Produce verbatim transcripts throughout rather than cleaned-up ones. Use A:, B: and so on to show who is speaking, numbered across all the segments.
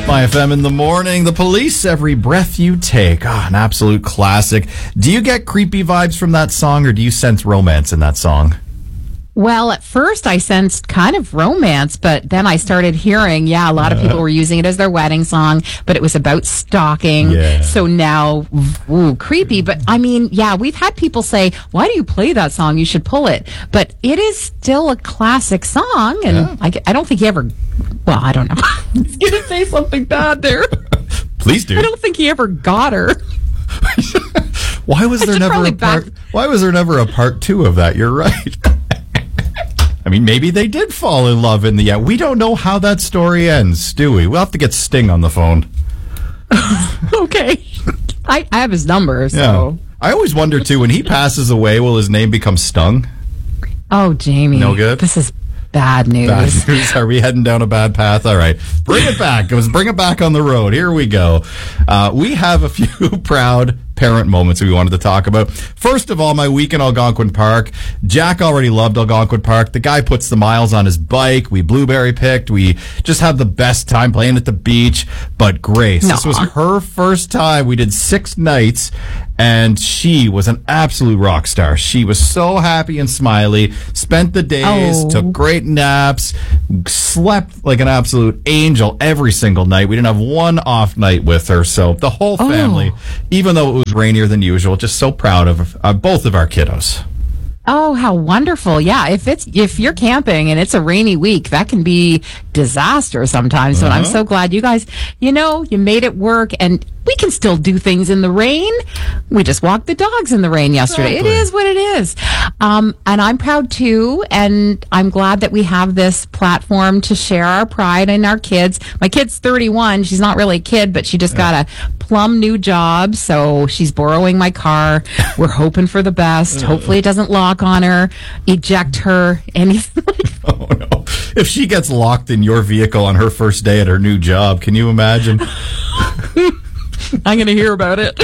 A: My F M in the morning. The Police, Every Breath You Take. Ah, an absolute classic. Do you get creepy vibes from that song, or do you sense romance in that song?
B: Well, at first I sensed kind of romance, but then I started hearing, yeah, a lot of people were using it as their wedding song, but it was about stalking. Yeah. So now, ooh, creepy. But I mean, yeah, we've had people say, why do you play that song? You should pull it. But it is still a classic song. And yeah. I, I don't think he ever, well, I don't know. I was going to say something bad there.
A: Please do.
B: I don't think he ever got her.
A: Why was there never a part, back- why was there never a part two of that? You're right. I mean, maybe they did fall in love in the end. We don't know how that story ends, do we? We'll have to get Sting on the phone.
B: Okay. I, I have his number, so.
A: Yeah. I always wonder, too, when he passes away, will his name become Stung?
B: Oh, Jamie.
A: No good?
B: This is bad news.
A: Bad news. Are we heading down a bad path? All right. Bring it back. Let's bring it back on the road. Here we go. Uh, we have a few proud parent moments we wanted to talk about. First of all, my week in Algonquin Park. Jack already loved Algonquin Park. The guy puts the miles on his bike. We blueberry picked. We just had the best time playing at the beach. But Grace, no. This was her first time. We did six nights, and she was an absolute rock star. She was so happy and smiley, spent the days, oh. took great naps, slept like an absolute angel every single night. We didn't have one off night with her. So the whole family, oh. even though it was rainier than usual, just so proud of uh, both of our kiddos.
B: Oh, how wonderful. Yeah, if it's if you're camping and it's a rainy week, that can be disaster sometimes. Uh-huh. So I'm so glad you guys, you know, you made it work, and we can still do things in the rain. We just walked the dogs in the rain yesterday. Exactly. It is what it is. Um, and I'm proud too, and I'm glad that we have this platform to share our pride in our kids. My kid's thirty-one. She's not really a kid, but she just yeah. got a plum new job, so she's borrowing my car. We're hoping for the best. Hopefully it doesn't lock on her, eject her, anything like that.
A: Oh, no. If she gets locked in your vehicle on her first day at her new job, can you imagine?
B: I'm going to hear about it.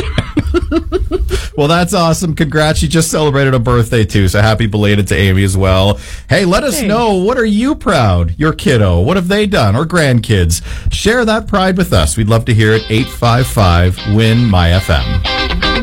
A: Well, that's awesome. Congrats. She just celebrated a birthday, too, so happy belated to Amy as well. Hey, let us Thanks. know, what are you proud? Your kiddo, what have they done? Or grandkids? Share that pride with us. We'd love to hear it. eight five five, W I N, M Y F M.